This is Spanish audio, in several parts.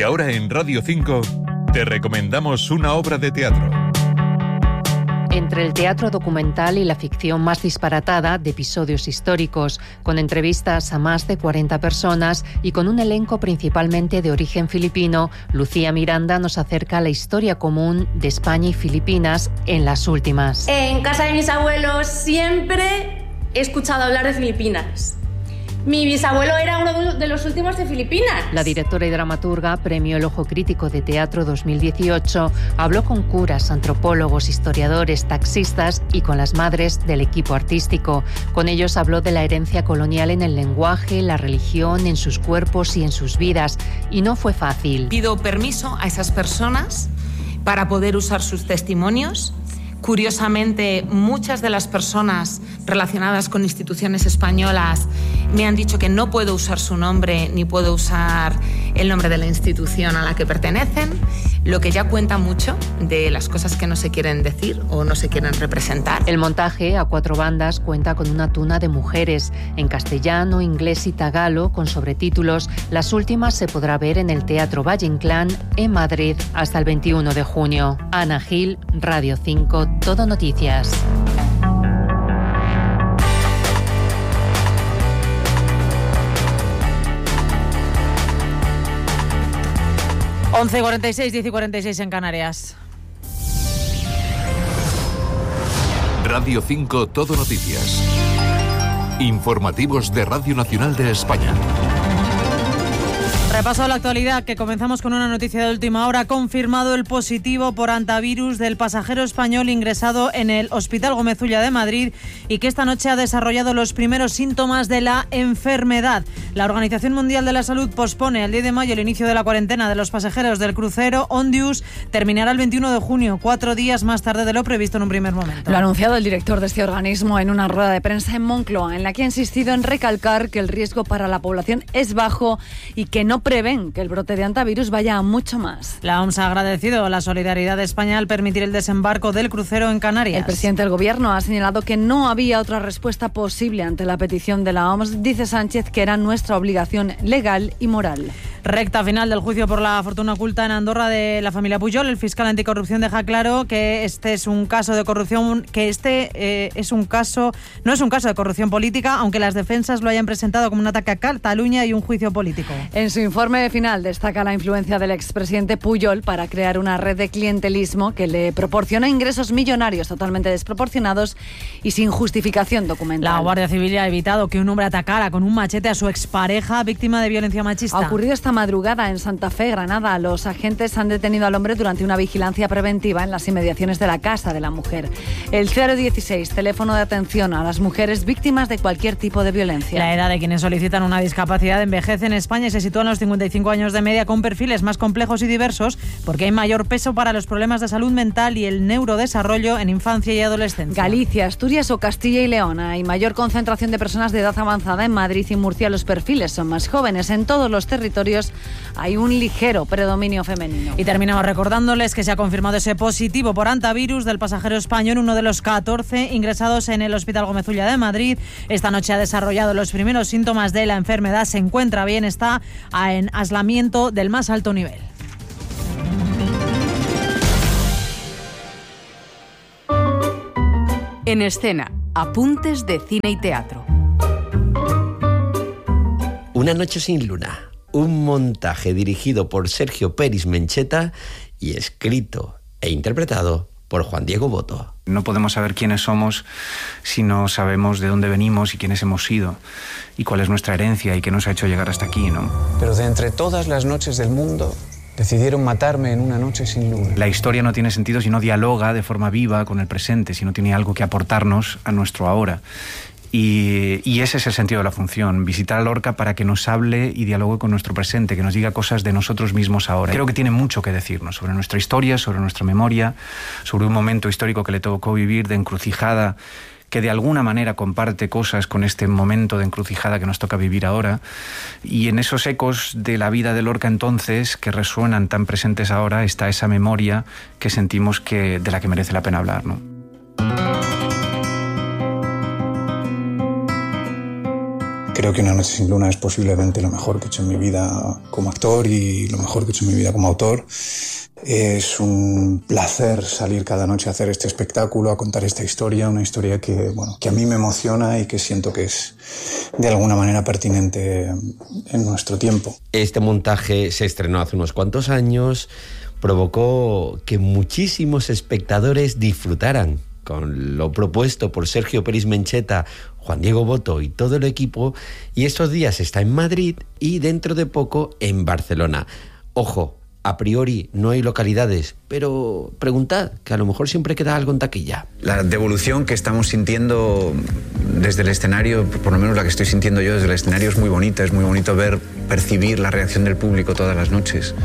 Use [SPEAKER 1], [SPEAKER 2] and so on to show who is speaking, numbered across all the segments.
[SPEAKER 1] Y ahora en Radio 5 te recomendamos una obra de teatro.
[SPEAKER 2] Entre el teatro documental y la ficción más disparatada de episodios históricos, con entrevistas a más de 40 personas y con un elenco principalmente de origen filipino, Lucía Miranda nos acerca a la historia común de España y Filipinas en las últimas.
[SPEAKER 3] En casa de mis abuelos siempre he escuchado hablar de Filipinas. Mi bisabuelo era uno de los últimos de Filipinas.
[SPEAKER 2] La directora y dramaturga, premio El Ojo Crítico de Teatro 2018, habló con curas, antropólogos, historiadores, taxistas y con las madres del equipo artístico. Con ellos habló de la herencia colonial en el lenguaje, la religión, en sus cuerpos y en sus vidas. Y no fue fácil.
[SPEAKER 4] Pido permiso a esas personas para poder usar sus testimonios. Curiosamente, muchas de las personas relacionadas con instituciones españolas me han dicho que no puedo usar su nombre ni puedo usar el nombre de la institución a la que pertenecen, lo que ya cuenta mucho de las cosas que no se quieren decir o no se quieren representar.
[SPEAKER 2] El montaje a 4 bandas cuenta con una tuna de mujeres en castellano, inglés y tagalo con sobretítulos. Las últimas se podrá ver en el Teatro Valle Inclán en Madrid hasta el 21 de junio. Ana Gil, Radio 5, Todo Noticias.
[SPEAKER 5] Once 46, 10 y 46 en Canarias.
[SPEAKER 1] Radio 5 Todo Noticias. Informativos de Radio Nacional de España.
[SPEAKER 5] Repaso a la actualidad, que comenzamos con una noticia de última hora. Confirmado el positivo por hantavirus del pasajero español ingresado en el Hospital Gómez Ulla de Madrid y que esta noche ha desarrollado los primeros síntomas de la enfermedad. La Organización Mundial de la Salud pospone al 10 de mayo el inicio de la cuarentena de los pasajeros del crucero Ondius. Terminará el 21 de junio, 4 días más tarde de lo previsto en un primer momento.
[SPEAKER 6] Lo ha anunciado el director de este organismo en una rueda de prensa en Moncloa, en la que ha insistido en recalcar que el riesgo para la población es bajo y que no prevén que el brote de hantavirus vaya a mucho más.
[SPEAKER 5] La OMS ha agradecido la solidaridad de España al permitir el desembarco del crucero en Canarias.
[SPEAKER 6] El presidente del Gobierno ha señalado que no había otra respuesta posible ante la petición de la OMS. Dice Sánchez que era nuestra obligación legal y moral.
[SPEAKER 5] Recta final del juicio por la fortuna oculta en Andorra de la familia Pujol. El fiscal anticorrupción deja claro que este es un caso de corrupción, que no es un caso de corrupción política, aunque las defensas lo hayan presentado como un ataque a Cataluña y un juicio político.
[SPEAKER 6] En su informe final destaca la influencia del expresidente Pujol para crear una red de clientelismo que le proporciona ingresos millonarios totalmente desproporcionados y sin justificación documental.
[SPEAKER 5] La Guardia Civil ha evitado que un hombre atacara con un machete a su expareja víctima de violencia machista.
[SPEAKER 6] Ha ocurrido esta madrugada en Santa Fe, Granada. Los agentes han detenido al hombre durante una vigilancia preventiva en las inmediaciones de la casa de la mujer. El 016, teléfono de atención a las mujeres víctimas de cualquier tipo de violencia.
[SPEAKER 5] La edad de quienes solicitan una discapacidad envejece en España y se sitúa en los 55 años de media, con perfiles más complejos y diversos, porque hay mayor peso para los problemas de salud mental y el neurodesarrollo en infancia y adolescencia.
[SPEAKER 6] Galicia, Asturias o Castilla y León. Hay mayor concentración de personas de edad avanzada. En Madrid y Murcia los perfiles son más jóvenes. En todos los territorios hay un ligero predominio femenino.
[SPEAKER 5] Y terminamos recordándoles que se ha confirmado ese positivo por hantavirus del pasajero español, uno de los 14 ingresados en el Hospital Gómez Ulla de Madrid. Esta noche ha desarrollado los primeros síntomas de la enfermedad. Se encuentra bien, está en aislamiento del más alto nivel.
[SPEAKER 7] En escena, apuntes de cine y teatro.
[SPEAKER 8] Una noche sin luna, un montaje dirigido por Sergio Peris Mencheta y escrito e interpretado por Juan Diego Boto.
[SPEAKER 9] No podemos saber quiénes somos si no sabemos de dónde venimos y quiénes hemos sido y cuál es nuestra herencia y qué nos ha hecho llegar hasta aquí, ¿no?
[SPEAKER 10] Pero de entre todas las noches del mundo, decidieron matarme en una noche sin luna.
[SPEAKER 9] La historia no tiene sentido si no dialoga de forma viva con el presente, si no tiene algo que aportarnos a nuestro ahora. Y ese es el sentido de la función, visitar a Lorca para que nos hable y dialogue con nuestro presente, que nos diga cosas de nosotros mismos ahora. Creo que tiene mucho que decirnos sobre nuestra historia, sobre nuestra memoria, sobre un momento histórico que le tocó vivir de encrucijada, que de alguna manera comparte cosas con este momento de encrucijada que nos toca vivir ahora. Y en esos ecos de la vida de Lorca entonces, que resuenan tan presentes ahora, está esa memoria que sentimos de la que merece la pena hablar, ¿no?
[SPEAKER 10] Creo que Una noche sin luna es posiblemente lo mejor que he hecho en mi vida como actor y lo mejor que he hecho en mi vida como autor. Es un placer salir cada noche a hacer este espectáculo, a contar esta historia, una historia que a mí me emociona y que siento que es de alguna manera pertinente en nuestro tiempo.
[SPEAKER 8] Este montaje se estrenó hace unos cuantos años, provocó que muchísimos espectadores disfrutaran con lo propuesto por Sergio Peris Mencheta, Juan Diego Boto y todo el equipo, y estos días está en Madrid y dentro de poco en Barcelona. Ojo, a priori no hay localidades, pero preguntad, que a lo mejor siempre queda algo en taquilla.
[SPEAKER 10] La devolución que estamos sintiendo desde el escenario, por lo menos la que estoy sintiendo yo desde el escenario, es muy bonita. Es muy bonito percibir la reacción del público todas las noches.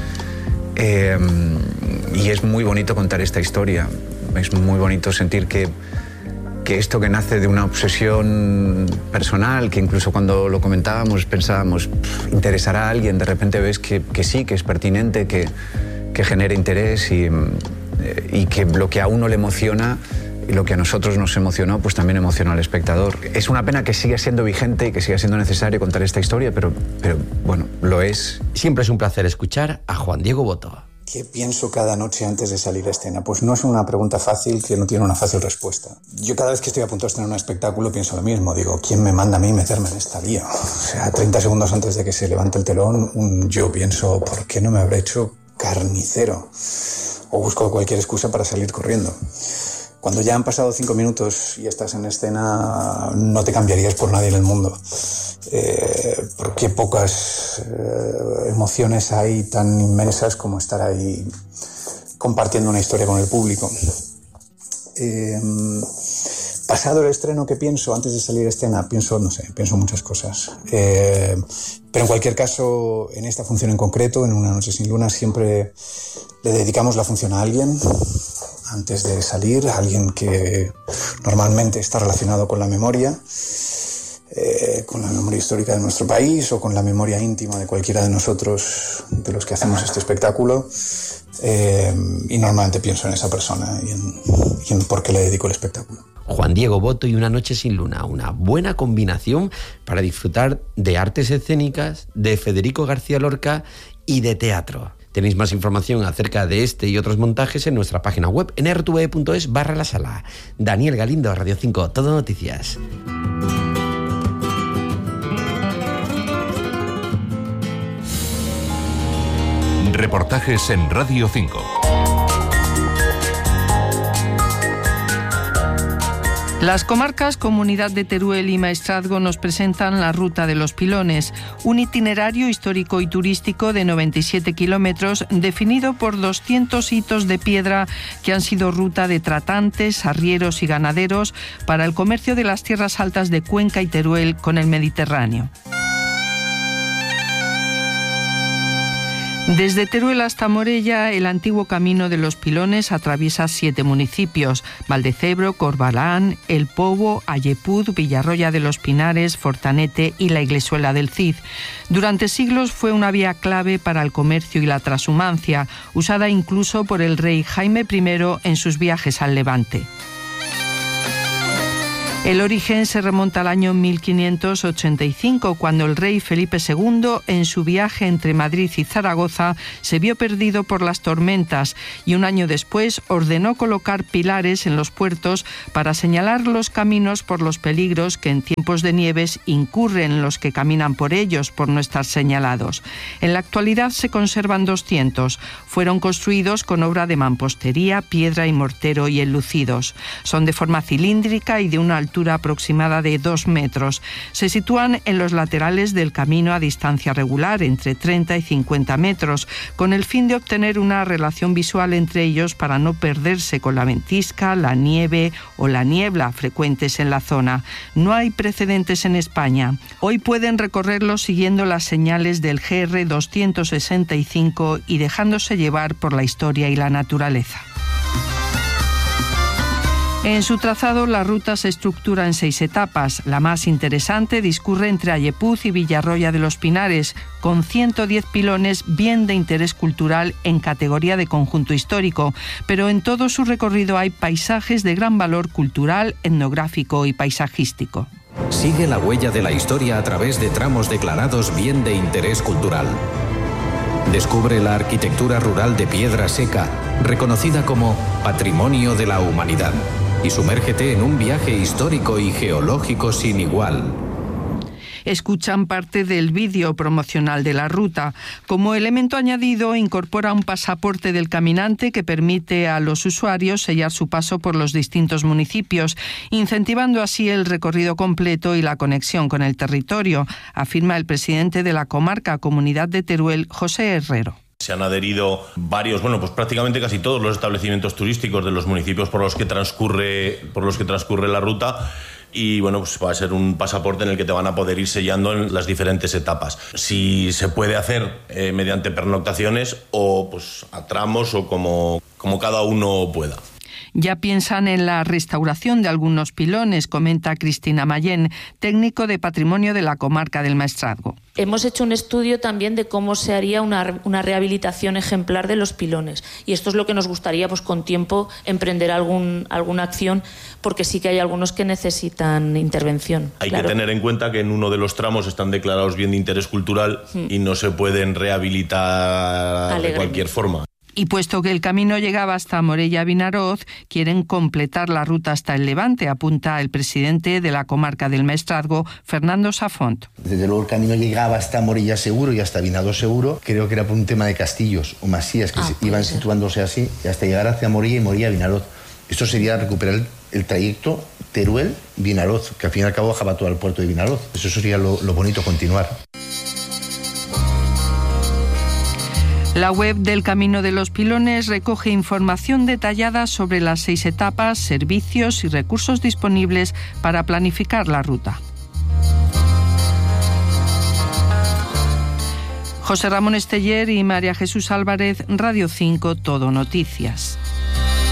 [SPEAKER 10] Y es muy bonito contar esta historia. Es muy bonito sentir que esto que nace de una obsesión personal, que incluso cuando lo comentábamos pensábamos, interesará a alguien, de repente ves que sí, que es pertinente, que genera interés y que lo que a uno le emociona y lo que a nosotros nos emocionó, pues también emociona al espectador. Es una pena que siga siendo vigente y que siga siendo necesario contar esta historia, pero bueno, lo es.
[SPEAKER 8] Siempre es un placer escuchar a Juan Diego Boto.
[SPEAKER 10] ¿Qué pienso cada noche antes de salir a escena? Pues no es una pregunta fácil que no tiene una fácil respuesta. Yo cada vez que estoy a punto de estrenar un espectáculo pienso lo mismo. Digo, ¿quién me manda a mí meterme en esta lío? O sea, 30 segundos antes de que se levante el telón, yo pienso, ¿por qué no me habré hecho carnicero? O busco cualquier excusa para salir corriendo. Cuando ya han pasado 5 minutos y estás en escena, no te cambiarías por nadie en el mundo. Porque pocas emociones hay tan inmensas como estar ahí compartiendo una historia con el público. Pasado el estreno, ¿qué pienso? Antes de salir a escena, pienso muchas cosas. Pero en cualquier caso, en esta función en concreto, en Una noche sin luna, siempre le dedicamos la función a alguien antes de salir, a alguien que normalmente está relacionado con la memoria histórica de nuestro país o con la memoria íntima de cualquiera de nosotros, de los que hacemos este espectáculo, y normalmente pienso en esa persona y en por qué le dedico el espectáculo.
[SPEAKER 8] Juan Diego Boto y Una noche sin luna, una buena combinación para disfrutar de artes escénicas, de Federico García Lorca y de teatro. Tenéis más información acerca de este y otros montajes en nuestra página web en rtve.es/la sala. Daniel Galindo, Radio 5, Todo Noticias.
[SPEAKER 1] Reportajes en Radio 5.
[SPEAKER 11] Las comarcas Comunidad de Teruel y Maestrazgo nos presentan la Ruta de los Pilones, un itinerario histórico y turístico de 97 kilómetros definido por 200 hitos de piedra que han sido ruta de tratantes, arrieros y ganaderos para el comercio de las tierras altas de Cuenca y Teruel con el Mediterráneo. Desde Teruel hasta Morella, el antiguo camino de los Pilones atraviesa 7 municipios: Valdecebro, Corbalán, El Pobo, Ayepud, Villarroya de los Pinares, Fortanete y la Iglesuela del Cid. Durante siglos fue una vía clave para el comercio y la trashumancia, usada incluso por el rey Jaime I en sus viajes al Levante. El origen se remonta al año 1585, cuando el rey Felipe II, en su viaje entre Madrid y Zaragoza, se vio perdido por las tormentas y un año después ordenó colocar pilares en los puertos para señalar los caminos por los peligros que en tiempos de nieves incurren los que caminan por ellos por no estar señalados. En la actualidad se conservan 200. Fueron construidos con obra de mampostería, piedra y mortero y enlucidos. Son de forma cilíndrica y de una altura aproximada de 2 metros. Se sitúan en los laterales del camino a distancia regular, entre 30 y 50 metros, con el fin de obtener una relación visual entre ellos para no perderse con la ventisca, la nieve o la niebla frecuentes en la zona. No hay precedentes en España. Hoy pueden recorrerlos siguiendo las señales del GR 265 y dejándose llevar por la historia y la naturaleza. En su trazado, la ruta se estructura en 6 etapas. La más interesante discurre entre Ayepuz y Villarroya de los Pinares, con 110 pilones bien de interés cultural en categoría de conjunto histórico, pero en todo su recorrido hay paisajes de gran valor cultural, etnográfico y paisajístico.
[SPEAKER 12] Sigue la huella de la historia a través de tramos declarados bien de interés cultural. Descubre la arquitectura rural de piedra seca, reconocida como Patrimonio de la Humanidad, y sumérgete en un viaje histórico y geológico sin igual.
[SPEAKER 11] Escuchan parte del vídeo promocional de la ruta. Como elemento añadido, incorpora un pasaporte del caminante que permite a los usuarios sellar su paso por los distintos municipios, incentivando así el recorrido completo y la conexión con el territorio, afirma el presidente de la comarca Comunidad de Teruel, José Herrero.
[SPEAKER 13] Se han adherido varios, pues prácticamente casi todos los establecimientos turísticos de los municipios por los que transcurre la ruta. Y pues va a ser un pasaporte en el que te van a poder ir sellando en las diferentes etapas. Si se puede hacer mediante pernoctaciones o pues a tramos o como cada uno pueda.
[SPEAKER 11] Ya piensan en la restauración de algunos pilones, comenta Cristina Mayén, técnico de Patrimonio de la comarca del Maestrazgo.
[SPEAKER 14] Hemos hecho un estudio también de cómo se haría una rehabilitación ejemplar de los pilones. Y esto es lo que nos gustaría, pues con tiempo, emprender alguna acción, porque sí que hay algunos que necesitan intervención.
[SPEAKER 13] Hay que tener en cuenta que en uno de los tramos están declarados bien de interés cultural y no se pueden rehabilitar de cualquier forma.
[SPEAKER 11] Y puesto que el camino llegaba hasta Morella-Vinaroz, quieren completar la ruta hasta el Levante, apunta el presidente de la comarca del Maestrazgo, Fernando Safont.
[SPEAKER 15] Desde luego el camino llegaba hasta Morella seguro y hasta Vinaroz seguro. Creo que era por un tema de castillos o masías que iban situándose así, y hasta llegar hacia Morella y Morella-Vinaroz. Esto sería recuperar el trayecto Teruel-Vinaroz, que al fin y al cabo bajaba todo al puerto de Vinaroz. Eso sería lo bonito, continuar.
[SPEAKER 11] La web del Camino de los Pilones recoge información detallada sobre las 6 etapas, servicios y recursos disponibles para planificar la ruta. José Ramón Esteller y María Jesús Álvarez, Radio 5, Todo Noticias.